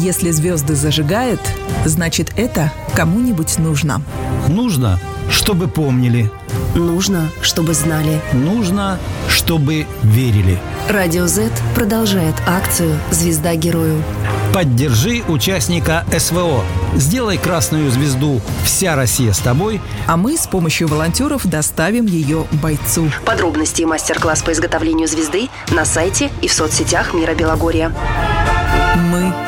Если звезды зажигают, значит, это кому-нибудь нужно. Нужно, чтобы помнили. Нужно, чтобы знали. Нужно, чтобы верили. Радио Z продолжает акцию «Звезда герою». Поддержи участника СВО. Сделай красную звезду «Вся Россия с тобой». А мы с помощью волонтеров доставим ее бойцу. Подробности и мастер-класс по изготовлению звезды на сайте и в соцсетях Мира Белогорья. Мы